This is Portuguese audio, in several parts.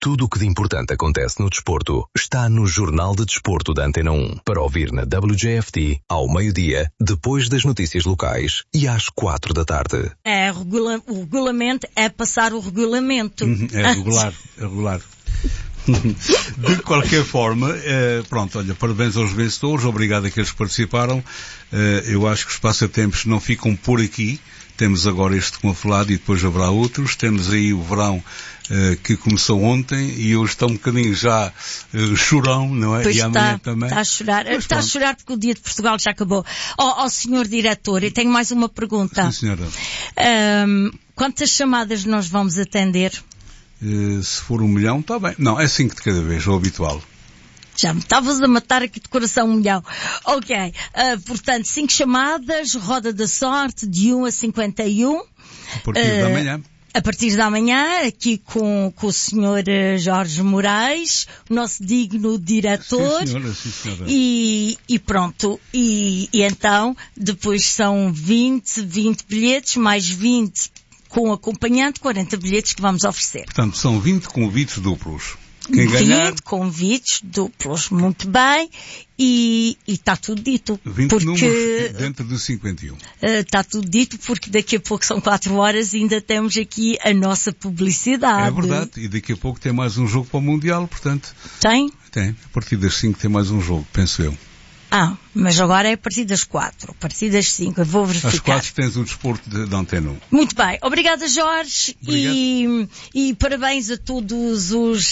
Tudo o que de importante acontece no desporto está no Jornal de Desporto da Antena 1. Para ouvir na WJFT, ao meio-dia, depois das notícias locais e às 4 da tarde. O regulamento é passar o regulamento. É regular. De qualquer forma, pronto, olha, parabéns aos vencedores, obrigado a que eles participaram. Eu acho que os passatempos não ficam por aqui. Temos agora este com a falada e depois haverá outros. Temos aí o verão que começou ontem e hoje está um bocadinho já chorão, não é? Pois e amanhã também. Está a chorar. Está a chorar porque o dia de Portugal já acabou. Senhor diretor, eu tenho mais uma pergunta. Sim, senhora. Quantas chamadas nós vamos atender? Se for 1 milhão, está bem. Não, é 5 de cada vez, o habitual. Já me estavas a matar aqui de coração 1 milhão. Ok. Portanto, 5 chamadas, roda da sorte, de 1 a 51. A partir da manhã. A partir da manhã, aqui com o Sr. Jorge Moraes, o nosso digno diretor. Sim, senhora. E pronto. E então, depois são 20 bilhetes, mais 20 com acompanhante, 40 bilhetes que vamos oferecer. Portanto, são 20 convites duplos. Quem ganhar... 20 convites duplos, muito bem, e está tudo dito. 20 porque, números dentro de 51. Está tudo dito porque daqui a pouco são 4 horas e ainda temos aqui a nossa publicidade. É verdade, e daqui a pouco tem mais um jogo para o Mundial, portanto... Tem? Tem, a partir das 5 tem mais um jogo, penso eu. Mas agora é a partir das 4, a partir das 5, eu vou verificar. Às 4 tens o desporto da Antena 1. Muito bem, obrigada Jorge. E parabéns a todos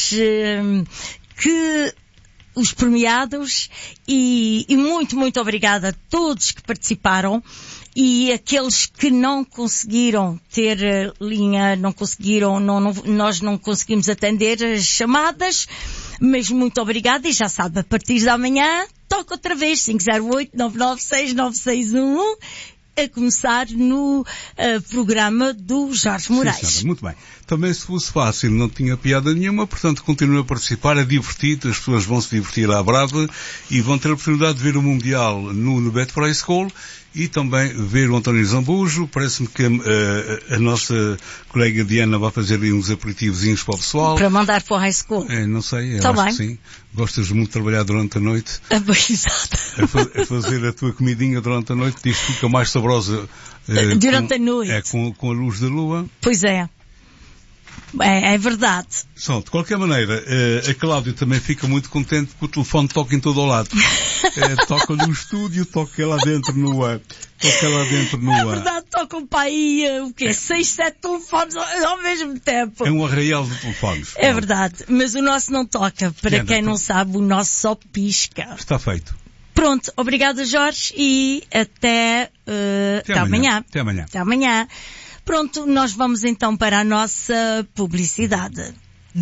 os premiados e muito obrigada a todos que participaram e aqueles que não conseguiram ter linha, nós não conseguimos atender as chamadas, mas muito obrigada e já sabe, a partir da manhã toca outra vez 508-996-9611 a começar no programa do Jorge Moraes. Sim, muito bem. Também se fosse fácil, não tinha piada nenhuma, portanto continue a participar, é divertido, as pessoas vão se divertir à brava e vão ter a oportunidade de ver o Mundial no Betfray School e também ver o António Zambujo. Parece-me que a nossa colega Diana vai fazer ali uns aperitivozinhos para o pessoal. Para mandar para o High School. Não sei, Tá acho bem. que sim. Gostas muito de trabalhar durante a noite. Exato. A fazer a tua comidinha durante a noite, diz que fica mais saborosa durante a noite. Com a luz da lua. Pois é. É verdade. Só, de qualquer maneira, a Cláudia também fica muito contente porque o telefone toca em todo o lado. Toca no estúdio, toca lá dentro no ar. É verdade, tocam para aí, 6, 7 telefones ao mesmo tempo. É um arraial de telefones. É verdade, mas o nosso não toca. Para quem não sabe, o nosso só pisca. Está feito. Pronto, obrigada Jorge e até amanhã. Até amanhã. Pronto, nós vamos então para a nossa publicidade.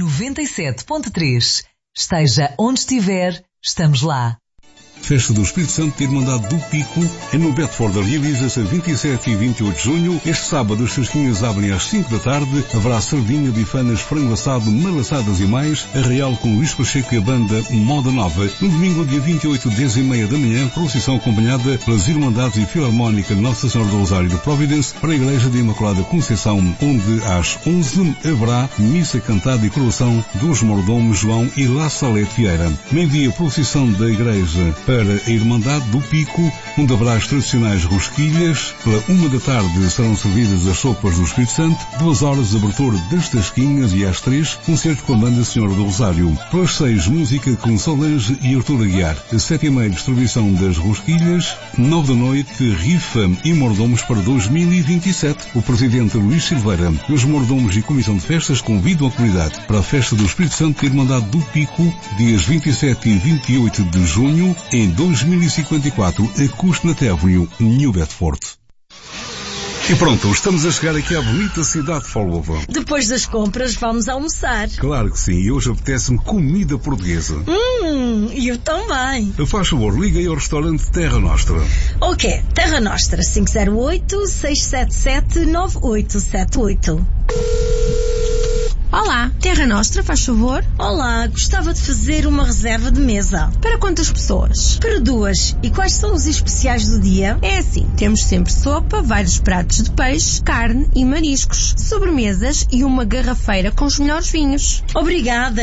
97.3. Esteja onde estiver, estamos lá. Festa do Espírito Santo de Irmandade do Pico é no Betford. Realiza-se a 27 e 28 de junho. Este sábado as chasquinhas abrem às 5 da tarde. Haverá sardinha, bifanas, frango assado, malassadas e mais. Arraial com Luís Pacheco e a banda Moda Nova. No domingo, dia 28, 10h30 da manhã, procissão acompanhada pelas Irmandades e Filarmónica Nossa Senhora do Rosário de Providence para a Igreja de Imaculada Conceição, onde às 11 haverá missa cantada e coroação dos mordomos João e La Salete Vieira. Meio-dia, procissão da Igreja para a Irmandade do Pico, onde haverá as tradicionais rosquilhas. Pela 1 da tarde serão servidas as sopas do Espírito Santo. 2 horas, abertura das tasquinhas e às 3, concerto com a banda Senhora do Rosário. Pelas 6, música com Solange e Artur Aguiar. 7h30, distribuição das rosquilhas. 9 da noite, rifa e mordomos para 2027. O presidente Luís Silveira e os mordomos e comissão de festas convidam a comunidade para a festa do Espírito Santo de Irmandade do Pico, dias 27 e 28 de junho, em 2054, a Cusnat Avenue, New Bedford. E pronto, estamos a chegar aqui à bonita cidade de Fallova. Depois das compras, vamos almoçar. Claro que sim, e hoje apetece-me comida portuguesa. E eu também. Faz favor, liga aí ao restaurante Terra Nostra. Ok, Terra Nostra, 508-677-9878. Olá, Terra Nostra, faz favor? Olá, gostava de fazer uma reserva de mesa. Para quantas pessoas? Para 2. E quais são os especiais do dia? É assim, temos sempre sopa, vários pratos de peixe, carne e mariscos, sobremesas e uma garrafeira com os melhores vinhos. Obrigada.